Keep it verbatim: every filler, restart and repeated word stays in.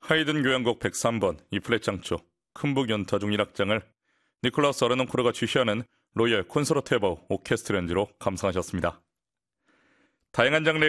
하이든 교향곡 백삼 번 E플랫 장조 큰북 연타 중 일 악장을 니콜라우스 아르논코르가 주시하는 로열 콘서트 에버 오케스트라 연주로 감상하셨습니다. 다양한 장르의